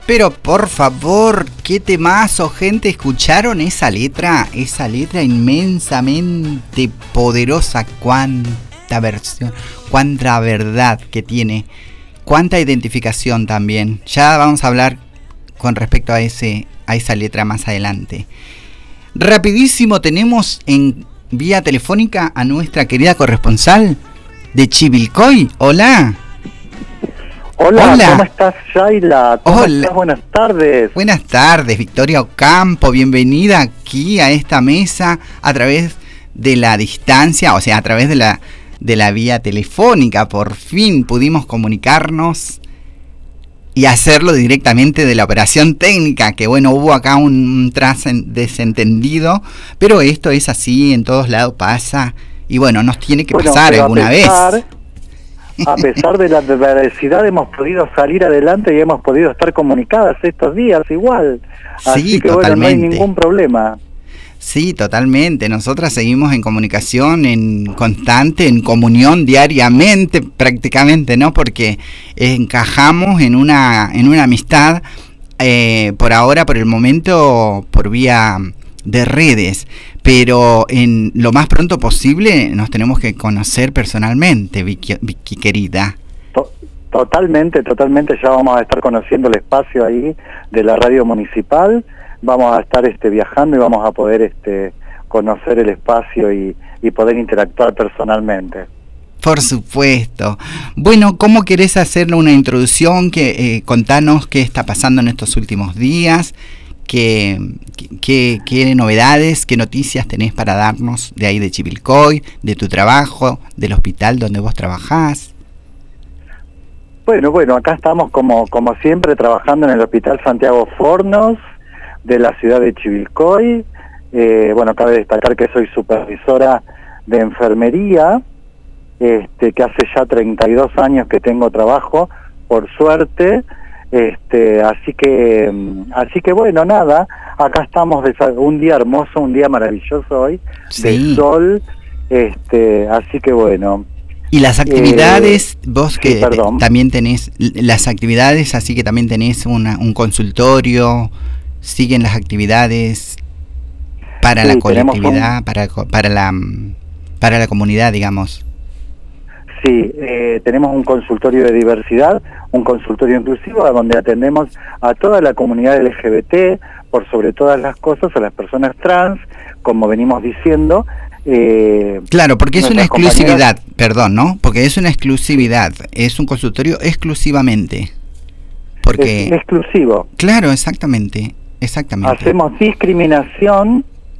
Pero por favor, qué temazo, gente. ¿Escucharon esa letra? Esa letra inmensamente poderosa. Cuánta versión, cuánta verdad que tiene. Cuánta identificación también. Ya vamos a hablar con respecto a esa letra más adelante. Rapidísimo, tenemos en vía telefónica a nuestra querida corresponsal de Chivilcoy. Hola. Hola, ¿cómo estás, Shaila? ¿Cómo estás? Buenas tardes. Buenas tardes, Victoria Ocampo. Bienvenida aquí a esta mesa a través de la distancia, o sea, a través de la vía telefónica. Por fin pudimos comunicarnos y hacerlo directamente de la operación técnica, que bueno, hubo acá un desentendido, pero esto es así, en todos lados pasa, y bueno, nos tiene que pasar alguna vez. A pesar de la adversidad hemos podido salir adelante y hemos podido estar comunicadas estos días igual. Así sí, que totalmente. Bueno, no hay ningún problema. Sí, totalmente. Nosotras seguimos en comunicación, en constante, en comunión diariamente prácticamente, ¿no? Porque encajamos en una amistad, por ahora, por el momento, por vía de redes, pero en lo más pronto posible nos tenemos que conocer personalmente, Vicky querida. Totalmente, ya vamos a estar conociendo el espacio ahí de la radio municipal, vamos a estar viajando y vamos a poder conocer el espacio y poder interactuar personalmente. Por supuesto. Bueno, ¿cómo querés hacerle una introducción? Contanos qué está pasando en estos últimos días. ¿Qué novedades, qué noticias tenés para darnos de ahí de Chivilcoy, de tu trabajo, del hospital donde vos trabajás? Bueno, acá estamos como siempre trabajando en el Hospital Santiago Fornos de la ciudad de Chivilcoy. Cabe destacar que soy supervisora de enfermería, que hace ya 32 años que tengo trabajo, por suerte. Así que bueno, nada, acá estamos un día hermoso, un día maravilloso hoy, sí, de sol, así que bueno. Y las actividades, vos que sí, también tenés las actividades, así que también tenés un consultorio, siguen las actividades para la colectividad, para la comunidad, digamos. Sí, tenemos un consultorio de diversidad, un consultorio inclusivo donde atendemos a toda la comunidad LGBT, por sobre todas las cosas, a las personas trans, como venimos diciendo. Claro, porque es una exclusividad, perdón, ¿no? Porque es una exclusividad, es un consultorio exclusivamente. Porque es exclusivo. Claro, exactamente. Hacemos discriminación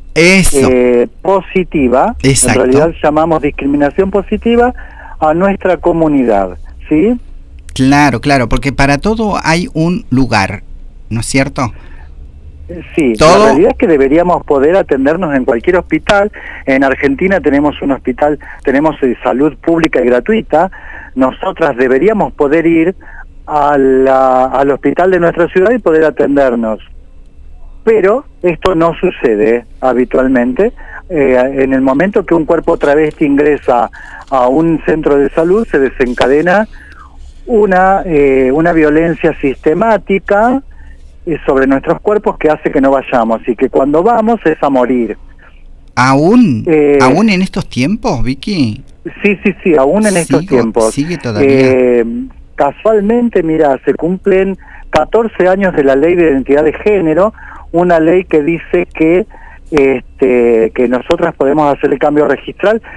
positiva. Exacto. En realidad llamamos discriminación positiva a nuestra comunidad, ¿sí? Claro, porque para todo hay un lugar, ¿no es cierto? Sí, la realidad es que deberíamos poder atendernos en cualquier hospital. En Argentina tenemos un hospital, tenemos salud pública y gratuita. Nosotras deberíamos poder ir al hospital de nuestra ciudad y poder atendernos. Pero esto no sucede habitualmente. En el momento que un cuerpo travesti ingresa a un centro de salud, se desencadena una violencia sistemática sobre nuestros cuerpos que hace que no vayamos, y que cuando vamos es a morir. ¿Aún en estos tiempos, Vicky? Sí, aún en estos tiempos. Sigue todavía. Casualmente, mira, se cumplen 14 años de la Ley de Identidad de Género, una ley que dice que nosotras podemos hacer el cambio registral